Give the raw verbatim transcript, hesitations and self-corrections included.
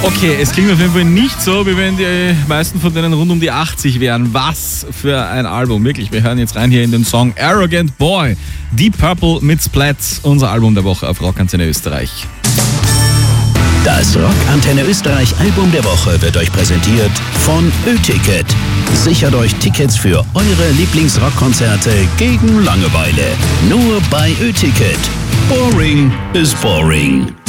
Okay, es klingt auf jeden Fall nicht so, wie wenn die meisten von denen rund um die achtzig wären. Was für ein Album, wirklich. Wir hören jetzt rein hier in den Song Arrogant Boy. Deep Purple mit Splats, unser Album der Woche auf Rockantenne Österreich. Das Rockantenne Österreich Album der Woche wird euch präsentiert von Ö-Ticket. Sichert euch Tickets für eure Lieblingsrockkonzerte gegen Langeweile. Nur bei Ö-Ticket. Boring is boring.